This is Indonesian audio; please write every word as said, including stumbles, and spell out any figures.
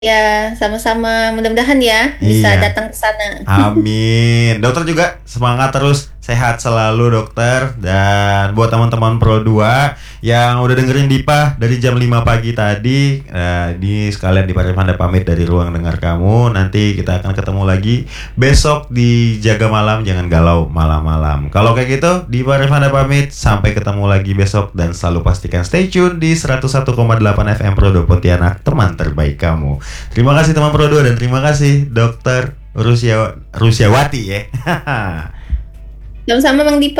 Ya, sama-sama. Mudah-mudahan ya bisa Iya. datang ke sana. Amin. Dokter juga semangat terus, sehat selalu dokter. Dan buat teman-teman Pro dua yang udah dengerin Dipa dari jam lima pagi tadi, eh, ini sekalian Dipa Revanda pamit dari ruang dengar kamu. Nanti kita akan ketemu lagi besok di Jaga Malam, jangan galau malam-malam. Kalau kayak gitu, Dipa Revanda pamit, sampai ketemu lagi besok dan selalu pastikan stay tune di seratus satu koma delapan F M Pro dua Pontianak, teman terbaik kamu. Terima kasih teman Pro dua dan terima kasih Dokter Rusia Rusiawati ya. Sama-sama Bang Dipa.